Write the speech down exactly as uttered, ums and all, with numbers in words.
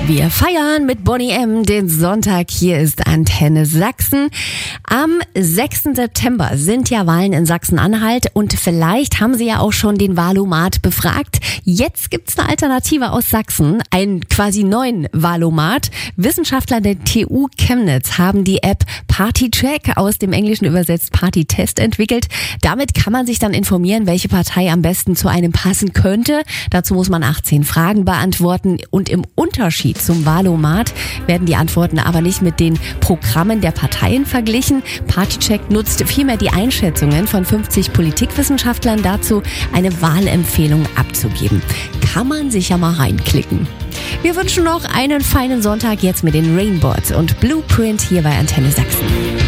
Wir feiern mit Bonnie M. den Sonntag. Hier ist Antenne Sachsen. Am sechsten September sind ja Wahlen in Sachsen-Anhalt und vielleicht haben Sie ja auch schon den Wahlomat befragt. Jetzt gibt's eine Alternative aus Sachsen, einen quasi neuen Wahlomat. Wissenschaftler der T U Chemnitz haben die App Partycheck, aus dem Englischen übersetzt Partytest, entwickelt. Damit kann man sich dann informieren, welche Partei am besten zu einem passen könnte. Dazu muss man achtzehn Fragen beantworten und im Unterschied zum Wahlomat werden die Antworten aber nicht mit den Programmen der Parteien verglichen. Partycheck nutzt vielmehr die Einschätzungen von fünfzig Politikwissenschaftlern dazu, eine Wahlempfehlung abzugeben. Kann man sich ja mal reinklicken. Wir wünschen noch einen feinen Sonntag jetzt mit den Rainbows und Blueprint hier bei Antenne Sachsen.